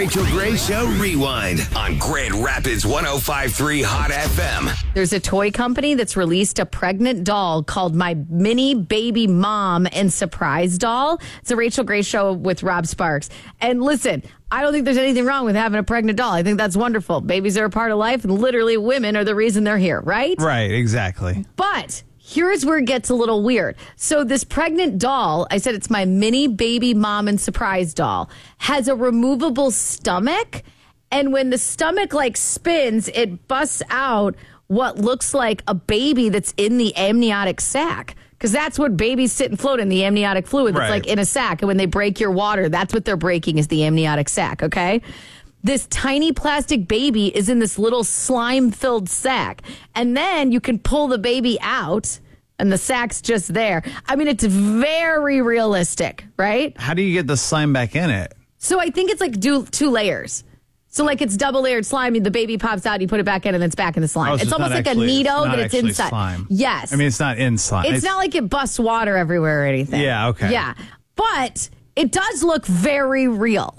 Rachel Gray Show Rewind on Grand Rapids 105.3 Hot FM. There's a toy company that's released a pregnant doll called My Mini Baby Mom and Surprise Doll. It's a Rachel Gray Show with Rob Sparks. And listen, I don't think there's anything wrong with having a pregnant doll. I think that's wonderful. Babies are a part of life, and literally women are the reason they're here, right? Right, exactly. But here's where it gets a little weird. So this pregnant doll, I said it's My Mini Baby Mom and Surprise Doll, has a removable stomach. And when the stomach spins, it busts out what looks like a baby that's in the amniotic sac. Because that's what babies sit and float in, the amniotic fluid that's right. in a sac. And when they break your water, that's what they're breaking is the amniotic sac, okay? This tiny plastic baby is in this little slime-filled sack. And then you can pull the baby out, and the sack's just there. I mean, it's very realistic, right? How do you get the slime back in it? So I think it's two layers. So it's double layered slime. The baby pops out, you put it back in, and then it's back in the slime. Oh, so it's almost like a Neato that it's inside. Slime. Yes. I mean, it's not in slime. It's not like it busts water everywhere or anything. Yeah, okay. Yeah. But it does look very real.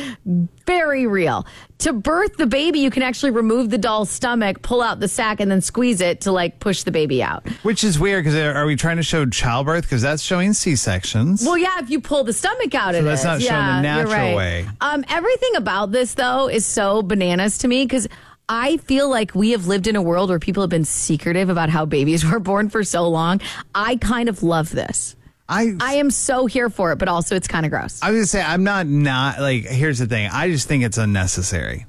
Very real. To birth the baby, you can actually remove the doll's stomach, pull out the sac, and then squeeze it to push the baby out. Which is weird because are we trying to show childbirth? Because that's showing C-sections. Well, yeah, if you pull the stomach out, so it that's is. not showing the natural right. way. Everything about this, though, is so bananas to me because I feel like we have lived in a world where people have been secretive about how babies were born for so long. I kind of love this. I am so here for it, but also it's kind of gross. I was going to say, I'm not here's the thing. I just think it's unnecessary.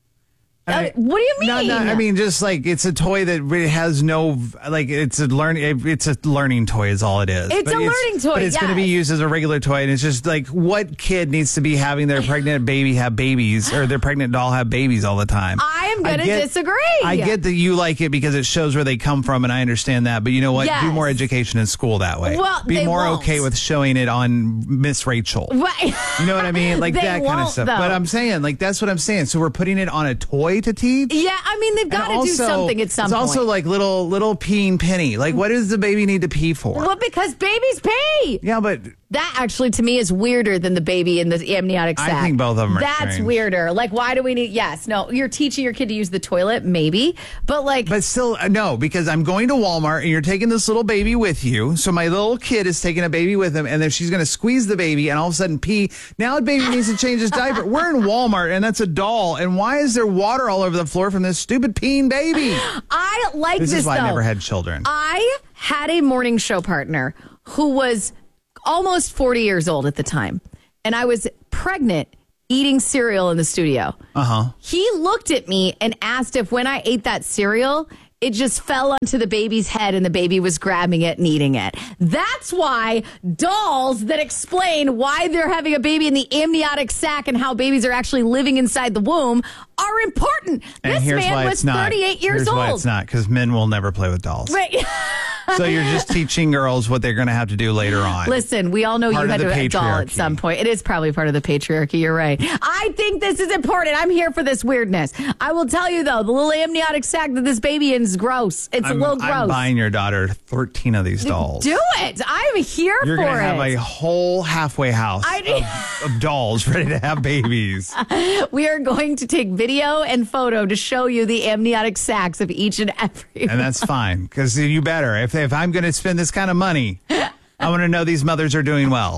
What do you mean? I mean, just it's a toy that really has no, it's a learning toy is all it is. It's a learning toy, But it's going to be used as a regular toy. And it's just what kid needs to be having their pregnant baby have babies or their pregnant doll have babies all the time? I am going to disagree. I get that you like it because it shows where they come from, and I understand that. But you know what? Yes. Do more education in school that way. Well, be they more won't. okay with showing it on Miss Rachel. Right. You know what I mean? That kind of won't, stuff. though. But I'm saying, that's what I'm saying. So we're putting it on a toy to teach? Yeah, I mean, they've got to do something at some point. It's also little peeing penny. What does the baby need to pee for? Well, because babies pee. Yeah, but that actually, to me, is weirder than the baby in the amniotic sac. I think both of them are That's strange. weirder. Why do we need... Yes, no, you're teaching your kid to use the toilet, maybe, but But still, no, because I'm going to Walmart, and you're taking this little baby with you, so my little kid is taking a baby with him, and then she's going to squeeze the baby, and all of a sudden pee. Now the baby needs to change his diaper. We're in Walmart, and that's a doll, and why is there water all over the floor from this stupid peeing baby? I like this, This is why though. I never had children. I had a morning show partner who was almost 40 years old at the time, and I was pregnant eating cereal in the studio. He looked at me and asked if when I ate that cereal, it just fell onto the baby's head and the baby was grabbing it and eating it. That's why dolls that explain why they're having a baby in the amniotic sac and how babies are actually living inside the womb are important. And This here's man why was it's not. 38 years Here's old. why it's not, because men will never play with dolls. Right. So you're just teaching girls what they're going to have to do later on. Listen, we all know Part you of had the a doll at patriarchy. some point. It is probably part of the patriarchy. You're right. I think this is important. I'm here for this weirdness. I will tell you, though, the little amniotic sac that this baby in is gross. It's a little gross. I'm buying your daughter 13 of these dolls. Do it. I'm here You're for going it. to have a whole halfway house of dolls ready to have babies. We are going to take video and photo to show you the amniotic sacs of each and every And that's fine, because you better. If I'm going to spend this kind of money, I want to know these mothers are doing well.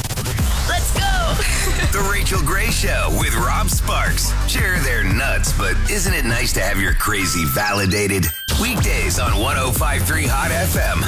Let's go. The Rachel Gray Show with Rob Sparks. Sure, they're nuts, but isn't it nice to have your crazy validated? Weekdays on 105.3 Hot FM.